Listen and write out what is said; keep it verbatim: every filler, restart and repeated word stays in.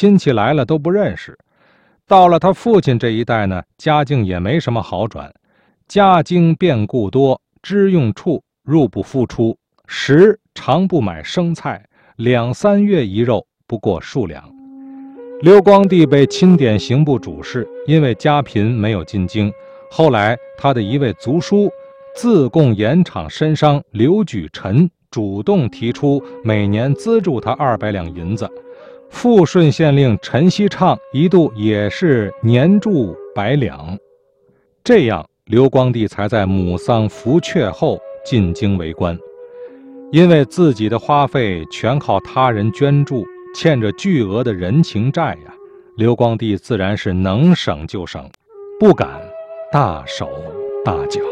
亲戚来了都不认识。到了他父亲这一代呢，家境也没什么好转，家经变故多，支用处入不敷出，食常不买生菜，两三月一肉，不过数两。刘光第被钦点刑部主事，因为家贫没有进京。后来他的一位族叔自贡盐场绅商刘举臣主动提出每年资助他二百两银子，富顺县令陈锡畅一度也是年助百两。这样刘光第才在母丧福阙后进京为官。因为自己的花费全靠他人捐助，欠着巨额的人情债呀，刘光第自然是能省就省，不敢大手大脚。